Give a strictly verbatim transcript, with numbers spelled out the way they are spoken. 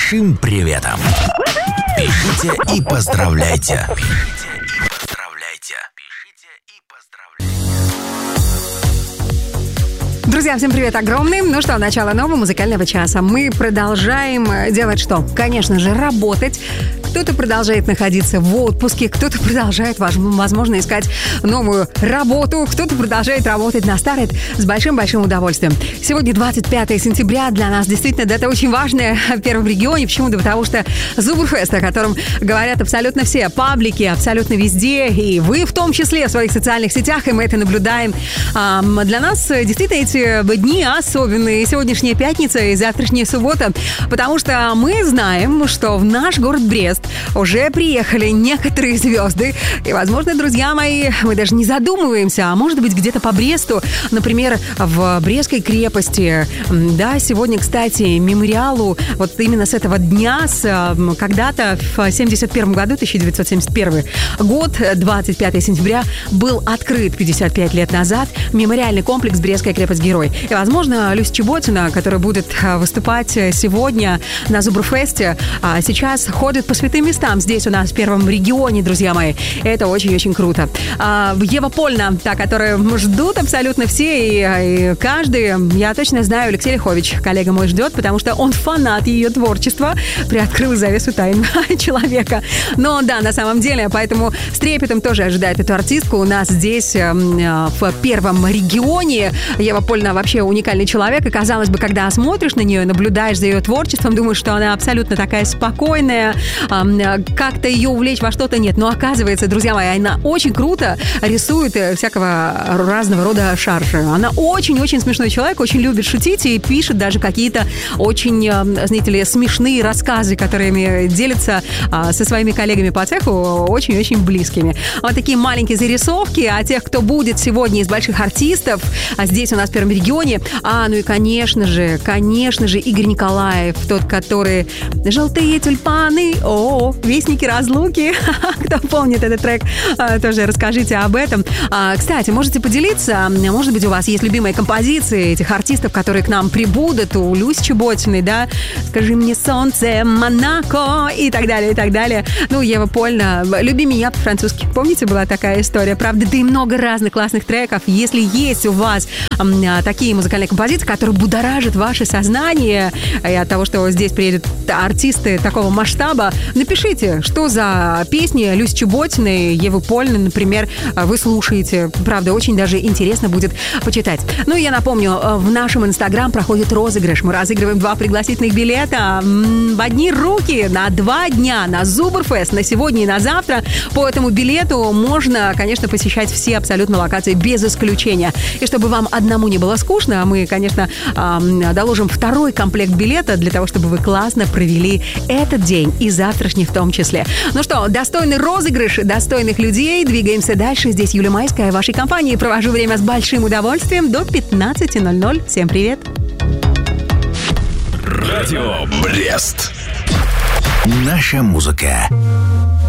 большим приветом. Пишите и поздравляйте. Друзья, всем привет огромный. Ну что, начало нового музыкального часа. Мы продолжаем делать что? Конечно же, работать. Кто-то продолжает находиться в отпуске, кто-то продолжает, возможно, искать новую работу, кто-то продолжает работать на старт с большим-большим удовольствием. Сегодня двадцать пятое сентября. Для нас действительно дата очень важная в первом регионе. Почему? Да потому что Зубрфест, о котором говорят абсолютно все паблики, абсолютно везде, и вы в том числе в своих социальных сетях, и мы это наблюдаем. Для нас действительно эти дни особенные. Сегодняшняя пятница и завтрашняя суббота, потому что мы знаем, что в наш город Брест уже приехали некоторые звезды. И, возможно, друзья мои, мы даже не задумываемся, а может быть, где-то по Бресту, например, в Брестской крепости. Да, сегодня, кстати, мемориалу вот именно с этого дня, с, когда-то в семьдесят первом году, тысяча девятьсот семьдесят первый год, двадцать пятое сентября, был открыт пятьдесят пять лет назад мемориальный комплекс «Брестская крепость-герой». И, возможно, Люся Чеботина, которая будет выступать сегодня на Зубрфесте, сейчас ходит по святым местам здесь у нас в первом регионе, друзья мои. Это очень-очень круто. Ева Польна, та, которую ждут абсолютно все, и, и каждый, я точно знаю, Алексей Лихович, коллега мой, ждет, потому что он фанат ее творчества, приоткрыл завесу тайн человека. Но да, на самом деле, поэтому с трепетом тоже ожидает эту артистку у нас здесь в первом регионе. Ева Польна вообще уникальный человек, и, казалось бы, когда смотришь на нее, наблюдаешь за ее творчеством, думаешь, что она абсолютно такая спокойная, как-то ее увлечь во что-то нет. Но оказывается, друзья мои, она очень круто рисует всякого разного рода шаржи. Она очень-очень смешной человек, очень любит шутить и пишет даже какие-то очень, знаете ли, смешные рассказы, которыми делится со своими коллегами по цеху, очень-очень близкими. Вот такие маленькие зарисовки о тех, кто будет сегодня из больших артистов, а здесь у нас в первом регионе. А, ну и, конечно же, конечно же, Игорь Николаев, тот, который «Желтые тюльпаны», о, «Вестники разлуки». Кто помнит этот трек, тоже расскажите об этом. Кстати, можете поделиться, может быть, у вас есть любимые композиции этих артистов, которые к нам прибудут, у Люси Чеботиной, да, «Скажи мне, солнце, Монако» и так далее, и так далее. Ну, Ева Польна, «Люби меня» по-французски. Помните, была такая история? Правда, да и много разных классных треков. Если есть у вас такие музыкальные композиции, которые будоражат ваше сознание, и от того, что здесь приедут артисты такого масштаба, напишите, что за песни Люси Чеботиной, Евы Польны, например, вы слушаете. Правда, очень даже интересно будет почитать. Ну и я напомню, в нашем инстаграм проходит розыгрыш. Мы разыгрываем два пригласительных билета в одни руки на два дня на Зубрфест, на сегодня и на завтра. По этому билету можно, конечно, посещать все абсолютно локации без исключения. И чтобы вам одному не было скучно, мы, конечно, доложим второй комплект билета для того, чтобы вы классно провели этот день и завтрашний в том числе. Ну что, достойный розыгрыш достойных людей. Двигаемся дальше. Здесь Юлия Майская в вашей компании. Провожу время с большим удовольствием до пятнадцати ноль-ноль. Всем привет. Радио Брест. Наша музыка.